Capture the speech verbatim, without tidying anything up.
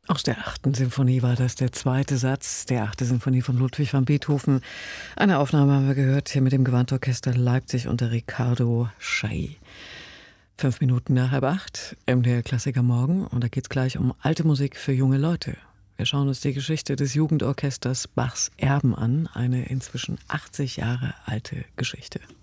Aus der achten Sinfonie war das der zweite Satz der achte Sinfonie von Ludwig van Beethoven. Eine Aufnahme haben wir gehört hier mit dem Gewandorchester Leipzig unter Riccardo Chailly. Fünf Minuten nach halb acht, M D R Klassiker morgen, und da geht's gleich um alte Musik für junge Leute. Wir schauen uns die Geschichte des Jugendorchesters Bachs Erben an, eine inzwischen achtzig Jahre alte Geschichte.